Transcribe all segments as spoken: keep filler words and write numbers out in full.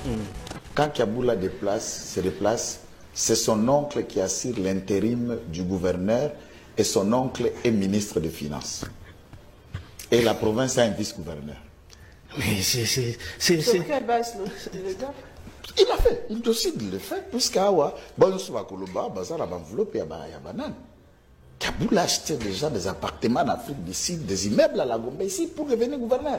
Mm. Quand Kiaboula déplace, se déplace, c'est son oncle qui assure l'intérim du gouverneur et son oncle est ministre des Finances. Et la province a un vice-gouverneur. Mais c'est... Sur quelle base le gars? Il a fait, il décide de le faire, puisqu'Awa, bon, on va Koloba, Bazar, la enveloppe, il y a banane. Kiaboula achetait déjà des appartements en Afrique du Sud, des immeubles à la Gombe ici pour devenir gouverneur.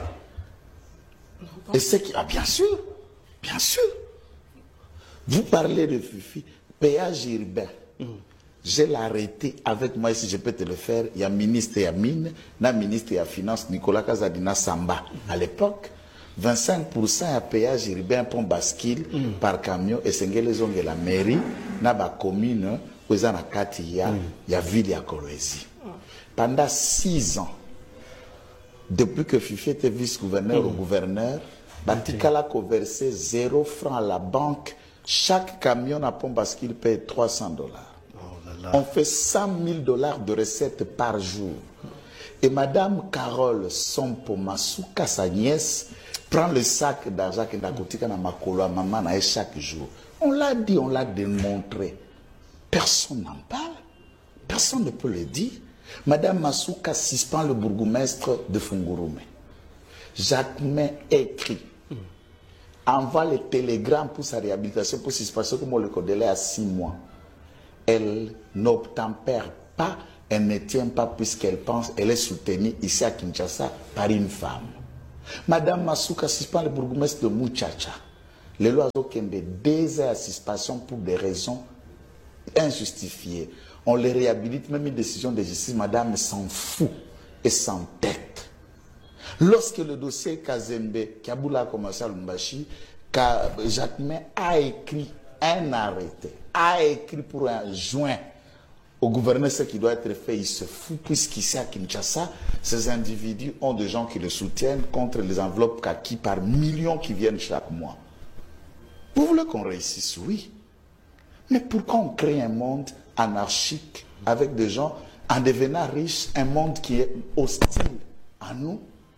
Et c'est qui, ah, bien sûr, bien sûr. Vous parlez de Fifi, péage urbain. Mm. Je l'ai arrêté avec moi, si je peux te le faire. Il y a ministre et mine, il y a ministre et à finance, Nicolas Kazadina Samba. À l'époque, vingt-cinq pour cent à péage urbain pour bascule mm. par camion et c'est que la mairie n'a pas commune où il y a ville et Kolwezi. Pendant six ans, depuis que Fifi était vice-gouverneur mm. au gouverneur, Batikala a versé zéro franc à la banque. Chaque camion à pont bascule paye trois cents dollars. On fait cent mille dollars de recettes par jour. Et Madame Carole Sompo Masuka, sa nièce, prend le sac d'argent que Nakotika na makolo à maman chaque jour. On l'a dit, on l'a démontré. Personne n'en parle. Personne ne peut le dire. Madame Masuka suspend le bourgmestre de Fungurume. Jacquemin écrit, envoie le télégramme pour sa réhabilitation, pour suspension, comme on le connaît à six mois. Elle n'obtempère pas, elle ne tient pas puisqu'elle pense, elle est soutenue ici à Kinshasa par une femme. Madame Masuka suspend le bourgmestre de Muchacha. Le loiseau Kembe, deux heures à suspension pour des raisons injustifiées. On les réhabilite, même une décision de justice, madame s'en fout et s'entête. Lorsque le dossier Kazembe, Kiaboula a commencé à Lumbashi, Jacquemin a écrit un arrêté, a écrit pour un joint au gouverneur ce qui doit être fait, il se fout, puisqu'ici à Kinshasa, ces individus ont des gens qui le soutiennent contre les enveloppes kaki par millions qui viennent chaque mois. Vous voulez qu'on réussisse? Oui. Mais pourquoi on crée un monde anarchique avec des gens, en devenant riches, un monde qui est hostile à nous?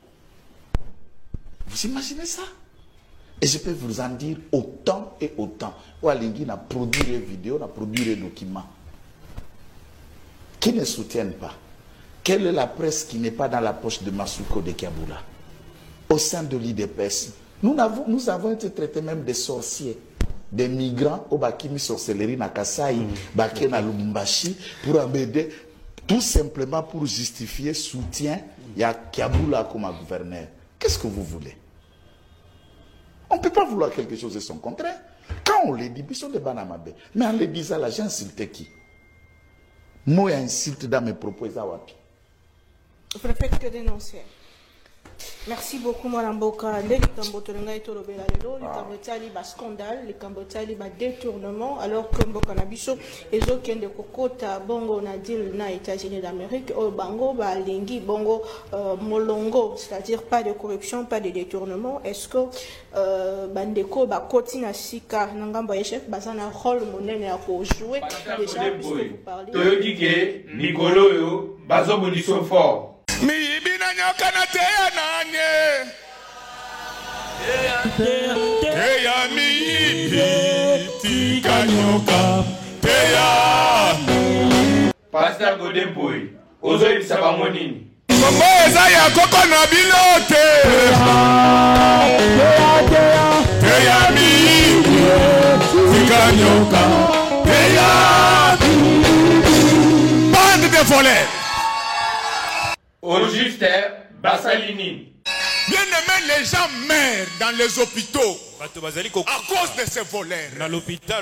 Vous imaginez ça? Et je peux vous en dire autant et autant. Walingui a produit des vidéos, a produit des documents qui ne soutiennent pas. Quelle est la presse qui n'est pas dans la poche de Masuko de Kiaboula? Au sein de l'I D P S, nous avons, nous avons été traités même des sorciers, des migrants au Bakimi sorcellerie na Kasai, Baké na Lumbashi, pour embêter, tout simplement pour justifier soutien. Il y a Kiaboula comme gouverneur. Qu'est-ce que vous voulez? On ne peut pas vouloir quelque chose de son contraire. Quand on le dit, ils sont des banamabé. Mais en le disant là, j'ai insulté qui? Moi, insulte dans mes propos. Vous ne faites que dénoncer. Merci beaucoup, Mme Boka. Les Cambotolanga et Tolobela, les Cambotali, bas scandale, les Cambotali, bas détournement, alors que Mboka Nabiso, et autres qui ont des Kokota, Bongo, Nadil, na États-Unis d'Amérique, au Bango, ba Lingi, Bongo, Molongo, c'est-à-dire pas de corruption, pas de détournement. Est-ce que Bandeko, ba Kotina Sika, Nangamba Echef, Bazana rôle monnaie à jouer déjà, puisque vous parlez. Toyodike, Nicolo, Bazo Boniso fort. Mi ibina nyoka na teya nanye teya mi ibi tika nyoka teya Pasteur Godemboy ozo ibisa bango nini Kombo eza ya koko na bilote teya mi ibi tika nyoka teya bande de voleurs. Au juste, Bassalini. Bien aimé, les gens meurent dans les hôpitaux à cause de ces voleurs. Dans l'hôpital,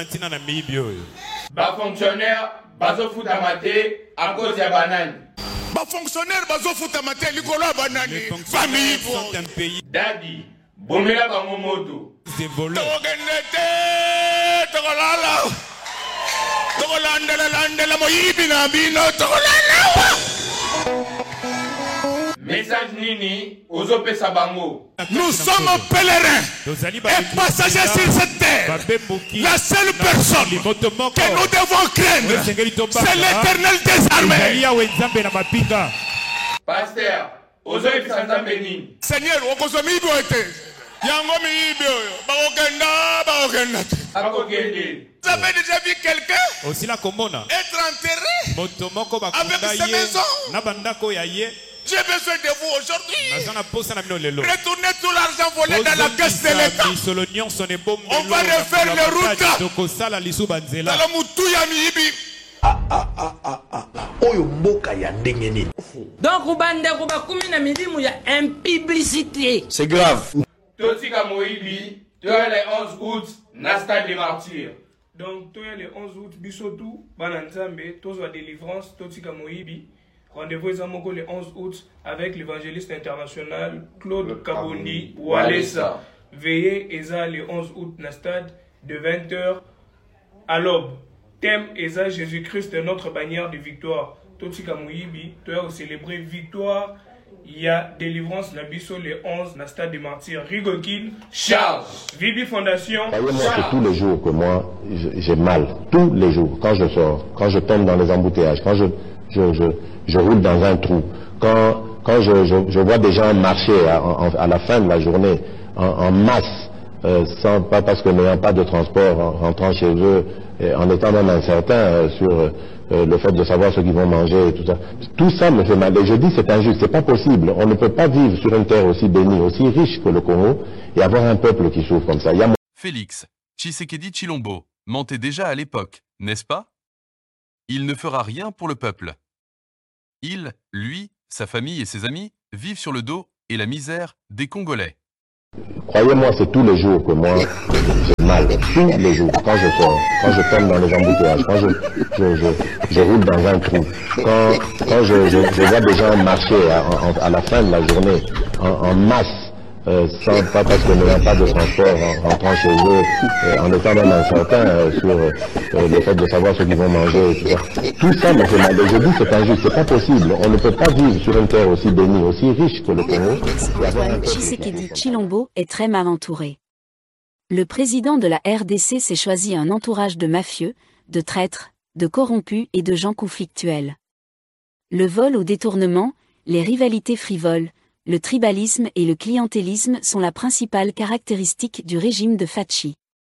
Bas fonctionnaire, bazo foutamate à cause de banane. Bas fonctionnaire, bazo foutamate, Nicolas banane. Famille sont un pays. Daddy, bomela bangomoto. Des voleurs. Togenete, togolala. Togolandela landela moyibi na bino togolala. Message Nini, Ozope Sabango. Nous sommes pèlerins et passagers sur cette terre. La seule personne que nous devons craindre, c'est l'Éternel des armées. Pasteur, Ozope Sanzambeni. Seigneur, Okozomi doit être. Yango miyibi oyo. Bakokenda, bakokenda. Akokende. Vous avez déjà vu quelqu'un aussi la komona être enterré motomoko avec sa maison? Na bandako ya ye. J'ai besoin de vous aujourd'hui. Retournez tout l'argent volé dans la caisse de l'État. On va refaire les routes. Ah ah ah ah ah. Oyo mboka ya ndengeni. Donc ubande kuba kumi na milimu ya impublicité. C'est grave. Totika Moïbi, tu as les onze août, Nasta des martyrs. Donc tu as les onze août, bisotu, bananzambe, tozo délivrance, Totika Moïbi. Rendez-vous le onze août avec l'évangéliste international Claude Kabondi Walesa. Veillez Eza le onze août na stade de vingt heures à l'aube. Thème Eza Jésus-Christ notre bannière de victoire. Totika Moïbi, tu as célébré victoire. Il y a délivrance la biso le onze na stade des martyrs. Rigokin, Charles, Vibi Fondation. Voyez-moi que tous les jours que moi j'ai mal, tous les jours, quand je sors, quand je tombe dans les embouteillages, quand je Je, je, je roule dans un trou. Quand, quand je, je, je vois des gens marcher à, à la fin de la journée en, en masse, euh, sans, pas parce que n'ayant pas de transport, en rentrant chez eux, et en étant même incertain euh, sur euh, le fait de savoir ce qu'ils vont manger et tout ça. Tout ça me fait mal. Et je dis c'est injuste, c'est pas possible. On ne peut pas vivre sur une terre aussi bénie, aussi riche que le Congo et avoir un peuple qui souffre comme ça. Il y a... Félix Tshisekedi Tshilombo mentait déjà à l'époque, n'est-ce pas? Il ne fera rien pour le peuple. Il, lui, sa famille et ses amis vivent sur le dos et la misère des Congolais. Croyez-moi, c'est tous les jours que moi j'ai mal. Tous les jours, quand je sors, quand je tombe dans les embouteillages, quand je, je, je, je roule dans un trou, quand, quand je, je, je vois des gens marcher à, à, à la fin de la journée en, en masse, Euh, sans, pas parce que n'ayant pas de transport en rentrant chez eux, euh, en étant même incertain euh, sur euh, le fait de savoir ce qu'ils vont manger et tout ça. Tout ça me fait mal. Et je dis c'est injuste, c'est pas possible. On ne peut pas vivre sur une terre aussi bénie, aussi riche que le Congo. Antoine Tshisekedi Tshilombo est très mal entouré. Le président de la R D C s'est choisi un entourage de mafieux, de traîtres, de corrompus et de gens conflictuels. Le vol au détournement, les rivalités frivoles, le tribalisme et le clientélisme sont la principale caractéristique du régime de Fachi.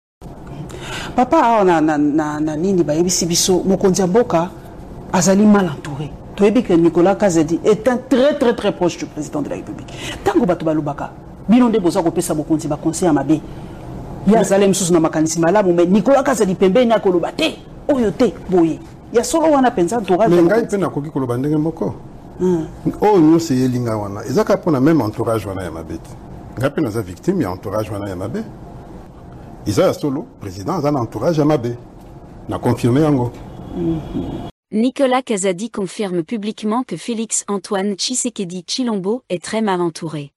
Papa na na na na nini ba yebisi biso mokonzi mboka azali mal entouré. Toyebi que Nicolas Kazadi est un très très très proche du président de la République. Tango bato balubaka bino nde boza ko pesa mokonzi ba conseil ya mabe. Ya zalem susu na makanisi malamu mais Nicolas Kazadi pembe na koloba te oyo te boye. Ya solo wana penza entourage. Mais ngai pe na koki koloba ndenge moko. Oh nous c'est yelinga wana ezaka pona même entourage wana ya mabete ngapi naza victime ya entourage wana ya mabe isa solo président azana entourage ya mabe na confirmer yango. Nicolas Kazadi confirme publiquement que Félix Antoine Tshisekedi Tshilombo est très mal entouré.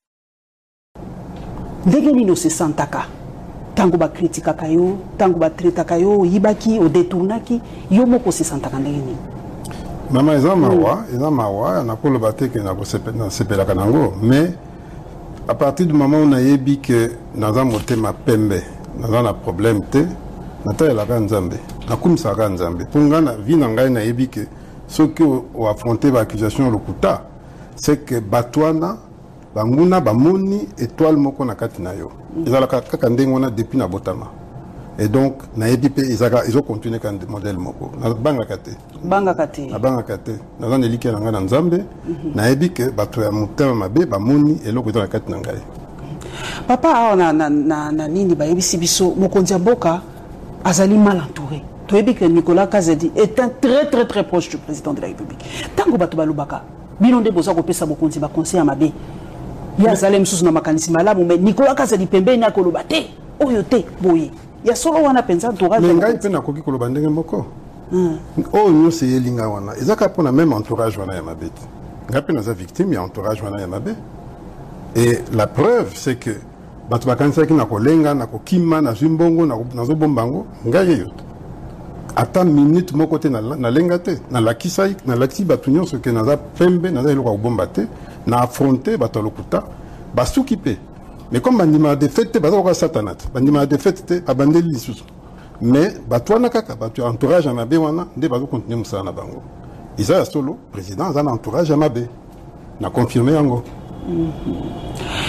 Ndenge nino se santaka tango ba kritikaka yo tango ba traitaka yo yibaki o détournaki yo moko se santaka ndenge nini? Maman eza mawa, eza mawa, na ko lobate ke na ko sepela kanango, mais à partir du moment où on a yebi que dans un motema pembe, dans un problème te, na ta la nzambe, na kumisa ka nzambe. Ponga na vi na ngai na yebi que ce que o affronter l'accusation lokuta, c'est que batwana banguna bamoni étoile moko na kati na yo. Ezala kaka ndengo na depuis na botama. Et donc, na ebipe izaka izo continuer kan modèle moko. Na banga kate. Banga kate. Na banga kate. Na zan elike na ngana nzambe. Na ebike bato ya mutema mabe ba moni eloko to na kate na ngai. Papa na na na na nini ba yebisi biso mokonzi mboka azali mal entouré. Toyebi que Nicolas Kazadi est un très très très proche du président de la République. Tango bato balubaka bino nde boza ko pesa mokonzi ba conseil ya mabe. Ya zalem susu na makanisi malamu mais Nicolas Kazadi pembe na koloba te oyo te boye. Ya solo wana penza entourage. Mais ngai pe na koki koloba ndenge moko. Oh nous c'est yelinga wana ezaka pona même entourage wana ya mabete. Ngapi naza victime ya entourage wana ya mabe. Et la preuve c'est que bato bakanisa ki na kolenga na kokima na zimbongo na nazo bombango ngai yo. Ata minute moko te na na lenga te na lakisai na laki bato nyonso ke naza pembe naza eloko ko bomba te na affronter bato lokuta basuki pe. Mais comme bandima de fête baza ko satanat bandima de fête abandeli lisusu mais batwana kaka batu entourage à mabe wana nde bazo continuer musala na bango isa solo président azana entourage à mabe na confirmer yango.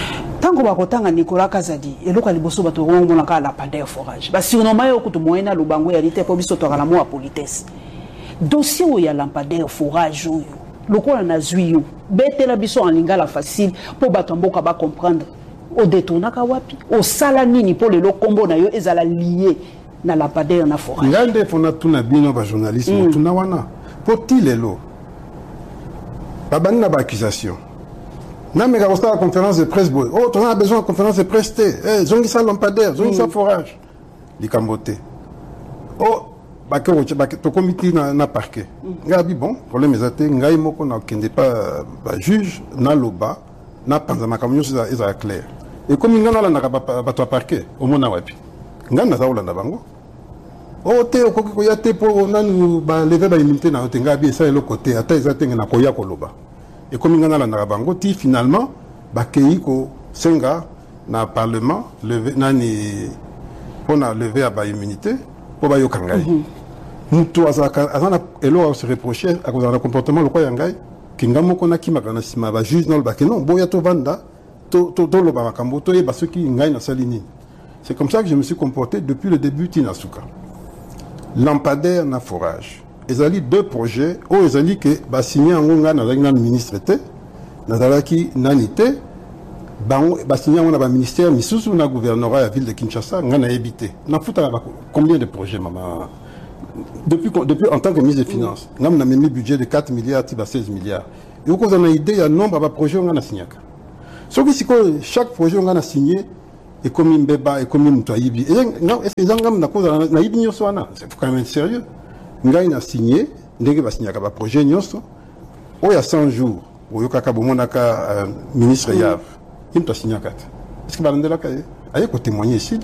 tango bakotanga Nicolas Kazadi eloko liboso bato ngomona ka la pandeur forage ba surnommer yo kutu moyena lubango ya lite po biso to kala mo a politesse dossier o ya lampadaire forage oyo lokola na zwiyo betela biso en lingala facile po bato mboka ba comprendre o détournaka wapi o sala nini po le kombo na yo ezala lié na lampadaire na forage ngande fona tuna bino ba journaliste mm. tuna wana poti lelo babani na ba accusation na mega on la conférence de presse boy oh on a besoin de conférence de presse té eh zongi sa lampadaire zongi sa forage likambote oh bake bake to comité na na parquet ngabi bon problème ezate ngai moko na kende pas ba juge na loba na panza makamyo za eza clair et comme ngana la na ba to parquet au mona wapi ngana za ulanda bango oh te okoki ko ya te po nanu ba lever ba immunité na te ngabi ça le côté ata ezate na ko ya ko loba et comme ngana la na bango ti finalement bakei ko senga na parlement lever nani pona lever à ba immunité pour ba yokangai mutu azaka azana elo se reprocher à cause de comportement le quoi yangai kinga ko na kimaka na sima ba juge non ba que non boya to vanda to to to lo ba makambo to e ba ceux qui ngai na salini. C'est comme ça que je me suis comporté depuis le début Tinasuka. Lampadaire na forage. Ezali deux projets o ezali que ba signé ngonga na na ministre té na dalaki nanité bango ba signé on ba ministère misusu na gouvernorat la ville de Kinshasa ngana habité. Na futa combien de projets maman depuis depuis en tant que ministre des finances ngam na mis budget de quatre milliards tiba seize milliards. Et au cause on a idée il y a nombre de projets ngana signaka. So que chaque projet ngana signé et comme une beba et comme une toyibi et non est-ce que ngam na cause na yibi nyoso wana c'est quand même sérieux. Ngai na signé ndenge ba signé ka ba projet nyoso o ya cent jours o yokaka bomonaka ministre Yav il to signé kat est-ce que ba ndela ka aye ko témoigner ici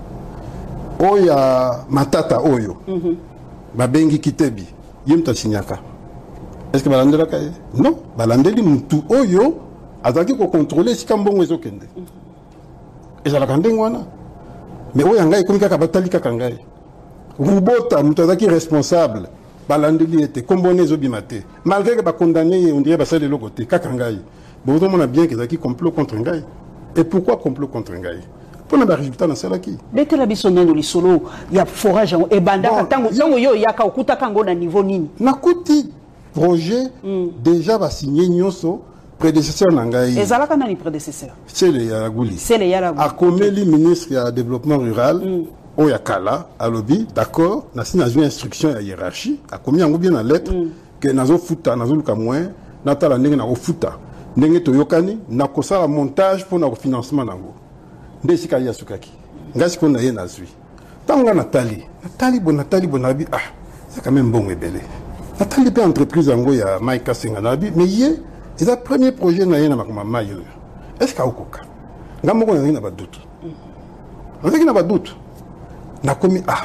o ya matata oyo ba bengi kitebi yim to signé ka est-ce que ba ndela ka non ba landeli mutu oyo azaki ko contrôler si kambongo ezokende ezala kandengwana mais o ya ngai komika ka batali kaka ngai Rubota, Moutazaki responsable, Balandeli était comboné Zobimate. Malgré que ba condamné, on dirait que ça de l'autre côté, Kakangaï. Bon, on a bien qu'ils ont complot contre Ngaï. Et pourquoi complot contre Ngaï? Pour le résultat dans celle qui. Dès que la bisonne dans les solos, il y a forage et banda. Tant que yo y a kaukuta kango na niveau nini. Nakuti projet déjà va signer Nyoso prédécesseur Nangaï. Et Zalaka nani prédécesseur. C'est le Yaragouli. C'est le Yaragouli. A Komeli ministre du développement rural. Oyakala, à lobby, d'accord, n'a signé une instruction à hiérarchie, a commis un bien en lettre, que nazo futa, nazo luka moins, natala nenge na futa, nenge to yokani, na kosa la montage pour na financement nango. Ndesi ka yasukaki. Ngasi ko na ye na zui. Tanga Nathalie, Nathalie bon Nathalie bonabi, ah, c'est quand même bon et belé. Nathalie pe entreprise nango ya Maïka Senganabi, mais yé, c'est le premier projet na ye na makoma mayo. Est-ce ka okoka? Ngamoko na na ba doute. On sait qu'il n'a pas de doute. Na commis ah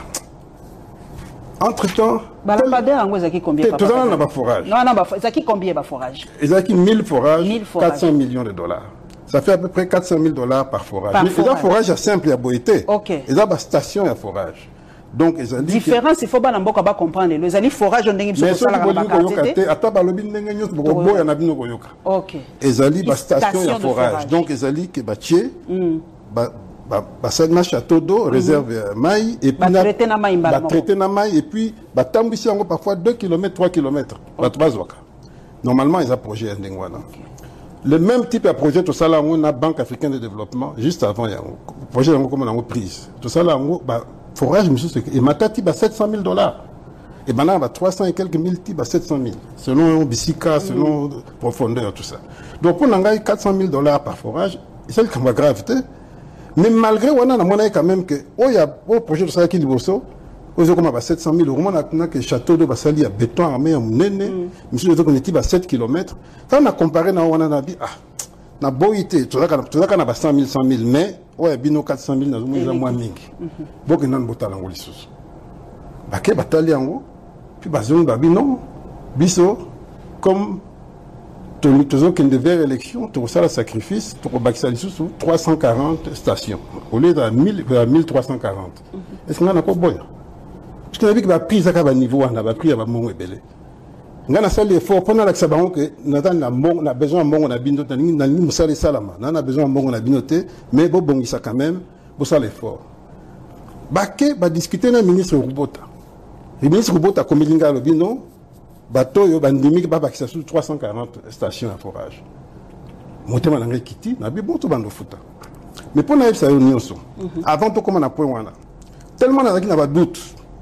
entre temps bah la padère en zaki combien tout ça n'a pas forage non non bah zaki combien bah forage zaki mille forages quatre cents millions de dollars ça fait à peu près quatre cent mille dollars par forage par mais forage. forage est simple à boité OK et là bah station à forage donc ils ont dit différence il faut pas n'importe quoi comprendre les ali forage on dingue sur ça la quantité ata ba lobi ndenge nyos boko boya na bino koyoka OK et ali bah station à forage donc ils ali que batier bah bah ça na château d'eau réserve maï et puis na traité na maï bah traité na maï et puis bah tambisi yango parfois deux kilomètres trois kilomètres bah bazwaka normalement ils a projet ndengwana le même type de projet tout ça là on a Banque africaine de développement juste avant yango projet yango comme on a prise tout ça là on bah forage monsieur et matati bah sept cent mille dollars et maintenant bah trois cents et quelques mille bah sept cent mille selon Bissika selon profondeur tout ça donc pour nangai quatre cent mille dollars par forage c'est le comme gravité. Mais malgré on a monnaie quand même que oh y a au projet de ça qui liboso aux comme à sept cent mille euros on a que château de Basali à béton armé à Munene monsieur le on était à sept kilomètres quand on a comparé na on a dit ah na boité tout ça tout ça na cent mille cent mille mais ouais bino quatre cent mille na moins moins mingi donc nan botala ngoli sous ba ke batali yango puis bazon ba bino biso comme tous ceux qui devaient élection, tout ça le sacrifice, tout le sous trois cent quarante stations au lieu de mille trois cent quarante. Est-ce qu'on a encore bon? Parce qu'on a vu que la prise à niveau, on a pris à mon belé. ngana sali effort pendant la sabango que natan na mbongo na besoin mbongo na bino tani na ni musali salama na na besoin mbongo na bino te mais bo bongisa quand même bo sala effort baké ba discuter na ministre Rubota le ministre Rubota komelinga lo bino bato yo bandimi ba bakisa sur trois cent quarante stations à forage motema na ngekiti na bi bon to bando futa mais pour na ça yo nyonso avant to comment na point wana tellement na zaki na ba doute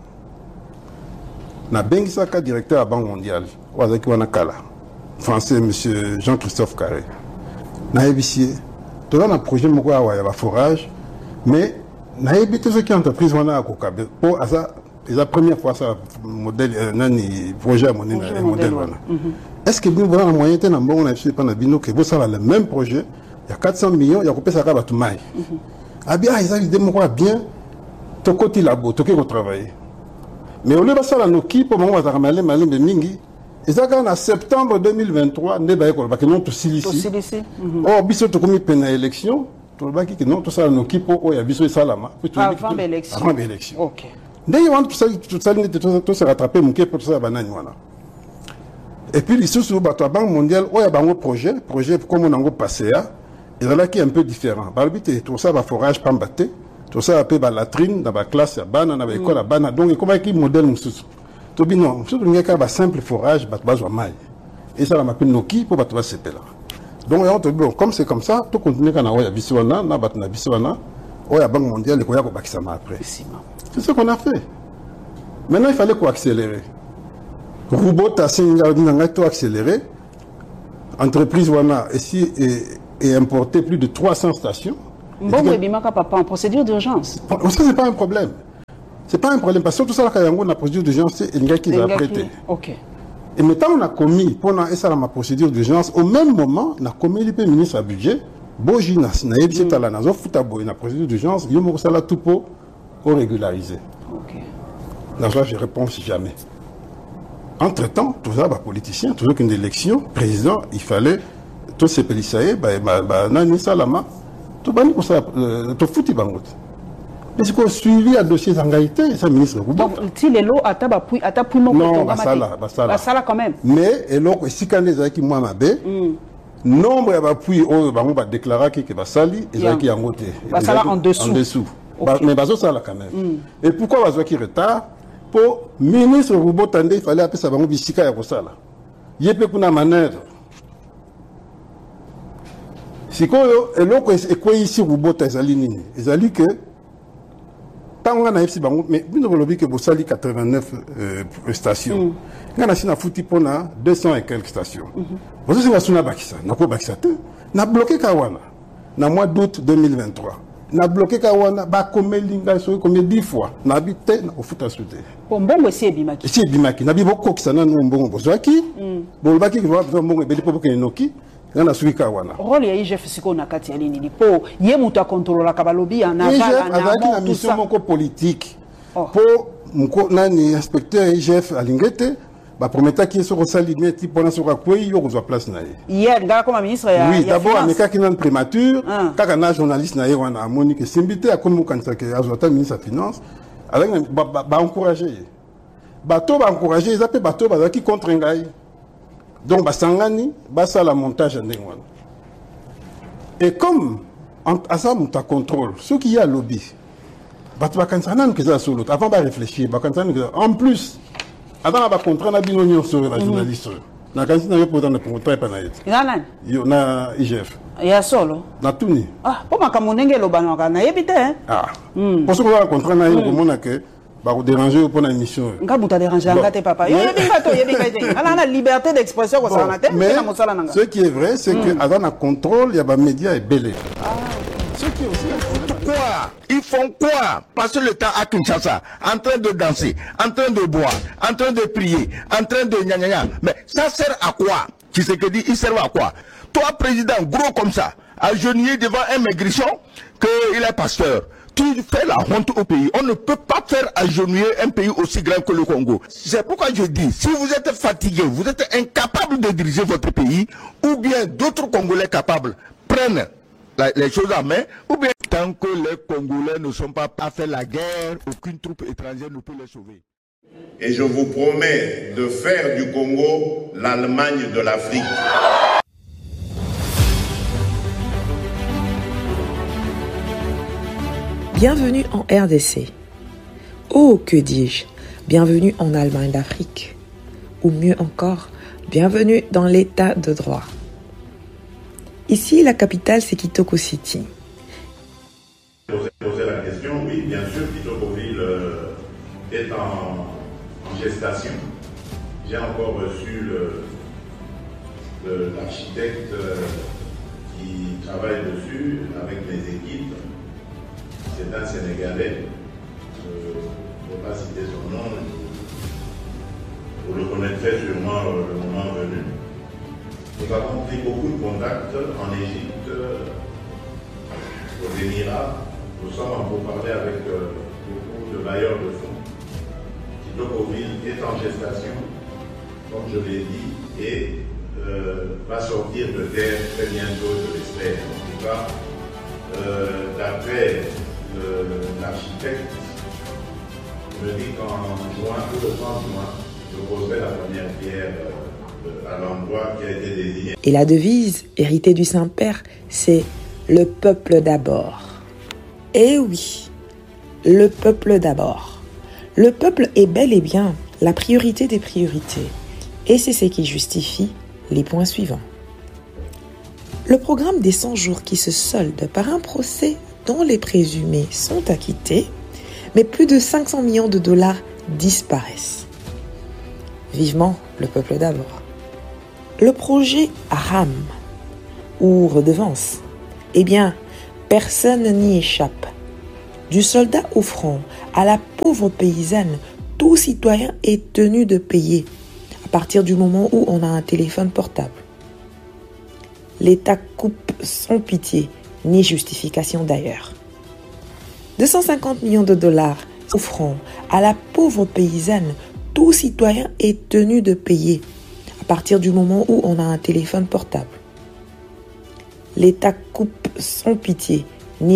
na bengisaka directeur à Banque mondiale wazaki wana kala français monsieur Jean-Christophe Carré na ebisie to na projet moko ya ba forage mais na ebité ce qui entreprise wana akokabe pour asa la première fois ça modèle nani projet monene na modèle wana est-ce que nous voilà moyen te na mbongo na biso pas na bino que vous ça le même projet il y a quatre cents millions il y a kopesa ka batu mai abia ils ont idée moko bien to côté labo to ke ko travailler mais au lieu de ça, la Noki, pour le moment, on va ramener Malim de Mingi. Et ça, en septembre deux mille vingt-trois, on va dire que non, tout ici. Or, biso to komi pena élection, tout le monde qui non, tout ça, la Noki, pour oya biso salama. Avant l'élection. Avant l'élection. Ok. D'ailleurs, tout ça, tout ça, tout se rattraper, mon pour tout ça, banane, voilà. Et puis, les sous la Banque mondiale, oya bango projet, projet comme on a passé à, et là qui est un peu différent. Balbité, tout ça, va forage, pas mbaté. Tout ça appelle la latrine dans la classe, dans l'école, dans donc comment est-ce modèle nous tout bien non, surtout il y a un simple forage, bat bas maille. Et ça la m'appelle Noki pour bat bas c'est là. Donc on te bon comme c'est comme ça, tout continue quand on a biswana, na bat na biswana, on a Banque mondiale et qu'on y a qu'on bakisama après. C'est ce qu'on a fait. Maintenant il fallait qu'on accélérer. Robot a singa dinanga tout accélérer. Entreprise wana ici et, et importer plus de trois cents stations. Bon, mais bimaka papa en procédure d'urgence. Ça c'est pas un problème. C'est pas un problème parce que tout ça là quand on a procédure d'urgence c'est une gars qui va prêter. OK. Et maintenant on a commis pendant et ça la procédure d'urgence au même moment on a commis le ministre à budget Bojina na yebisi tala na zo futa boy na procédure d'urgence yo mo sala tout pour régulariser. OK. Là je réponds jamais. Entre-temps, tout ça bah politicien, toujours qu'une élection, président, il fallait tous ces policiers bah bah nani salama tout bani pour ça tout fouti bangot. Mais c'est qu'on suivi à dossier Zangaïté, ça ministre donc si les lots à taba puis à tapu non non basala basala basala quand même mais et donc si quand les qui moi mabé nombre ya puis on va déclarer que basali et ça qui en côté basala en dessous en dessous mais baso ça là quand même et pourquoi baso qui retard pour ministre Rubotande il fallait appeler ça bango bisika ya kosala yepe kuna manœuvre si quoi et donc et quoi ici Rubota ezali nini ezali que tant on a ici bango mais nous avons vu que Bossali quatre-vingt-neuf stations on a sina fouti pona deux cents et quelques stations vous savez que na bakisa na ko bakisa te na bloqué kawana na mois d'août deux mille vingt-trois na bloqué kawana ba komelinga so comme dix fois na habité na ofuta soute bon bongo si ebimaki si ebimaki na bi bokokisa na mbongo bozwaki bon baki ki va mbongo ebeli po ke noki na suika wana rôle ya I G F siko na kati ya nini po ye mutu a contrôler ka balobi ya na bala na na mission moko politique po mko nani inspecteur I G F alingete ba prometa ki so rosali meti pona so ka kwei yo kozwa place na ye hier nga comme ministre ya oui d'abord ameka ki nan prémature kaka na journaliste na ye wana amoni ke simbité akomi kanisa ke azota ministre ya finance avec ba ba encourager ba to ba encourager za pe ba to ba ki contre ngai. Donc, Basangani, basa la montage en Dengwan. Et comme, à ça, on contrôle, ce qui y a lobby, avant de réfléchir, en plus, avant de contraindre la binounion sur la journaliste, na kansi na yopo dans le contrat pas na yet. Nana. Yo na I G F. Ya solo. Na tuni. Ah, po makamunenge lo banaka na yebite hein. Ah. Pour ce qu'on va contrat na yo komona que bah vous déranger pour une émission. Nga buta déranger ngate papa. Yo yebinga to yebinga te. Ala na liberté d'expression ko sana te. Mais ce qui est vrai c'est que avant un contrôle, il y a des médias et belé. Ah. Ce qui est aussi quoi? Ils font quoi? Passer le temps à Kinshasa, en train de danser, en train de boire, en train de prier, en train de gna gna gna. Mais ça sert à quoi? Tu sais que dit, il sert à quoi? Toi, président, gros comme ça, agenouillé devant un maigrichon, qu'il est pasteur. Tu fais la honte au pays. On ne peut pas faire agenouiller un pays aussi grand que le Congo. C'est pourquoi je dis, si vous êtes fatigué, vous êtes incapable de diriger votre pays, ou bien d'autres Congolais capables prennent la, les choses en main, ou bien tant que les Congolais ne sont pas à faire la guerre, aucune troupe étrangère ne peut les sauver. Et je vous promets de faire du Congo l'Allemagne de l'Afrique. Bienvenue en R D C. Oh, que dis-je, bienvenue en Allemagne d'Afrique. Ou mieux encore, bienvenue dans l'état de droit. Ici, la capitale, c'est Kitoko City. Poser la question, oui, bien sûr, Kitokoville euh, est en, en gestation. J'ai encore reçu l'architecte euh, qui travaille dessus avec mes équipes. C'est un Sénégalais. Je ne vais pas citer son nom. Vous le connaîtrez sûrement euh, le moment venu. Nous avons pris beaucoup de contacts en Égypte, aux Émirats. Nous sommes en pourparlers avec euh, beaucoup de bailleurs de fonds. Kitokoville est en gestation, comme je l'ai dit, et euh, va sortir de terre très bientôt, je l'espère. En tout cas, euh, d'après l'architecte, il me dit qu'en juin, tout le trente juin, je poserai la première pierre euh, à l'endroit qui a été désigné. Et la devise, héritée du Saint-Père, c'est « le peuple d'abord ». Eh oui, le peuple d'abord. Le peuple est bel et bien la priorité des priorités. Et c'est ce qui justifie les points suivants. Le programme des cent jours qui se solde par un procès dont les présumés sont acquittés, mais plus de cinq cents millions de dollars disparaissent. Vivement le peuple d'abord. Le projet RAM, ou redevance, eh bien, personne n'y échappe. Du soldat au front à la pauvre paysanne, tout citoyen est tenu de payer à partir du moment où on a un téléphone portable. L'État coupe sans pitié, ni justification d'ailleurs. deux cent cinquante millions de dollars au front à la pauvre paysanne, tout citoyen est tenu de payer à partir du moment où on a un téléphone portable. L'État coupe sans pitié,